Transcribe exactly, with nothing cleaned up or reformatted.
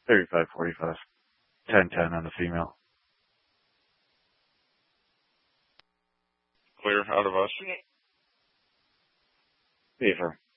thirty-five, forty-five. ten, ten on the female. Clear out of us. Beaver.